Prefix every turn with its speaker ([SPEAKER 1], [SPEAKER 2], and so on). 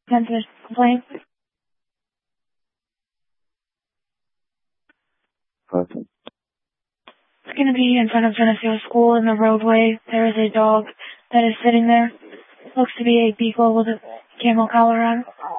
[SPEAKER 1] Answer complaint.
[SPEAKER 2] Perfect.
[SPEAKER 1] It's going to be in front of Geneseo School in the roadway. There is a dog that is sitting there. Looks to be a beagle with a camel collar on.